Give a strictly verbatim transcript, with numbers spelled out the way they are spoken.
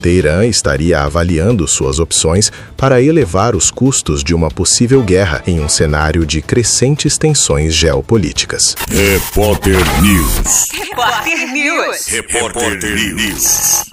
Teherã estaria avaliando suas opções para elevar os custos de uma possível guerra em um cenário de crescentes tensões geopolíticas. Repórter News. Repórter News. Repórter News.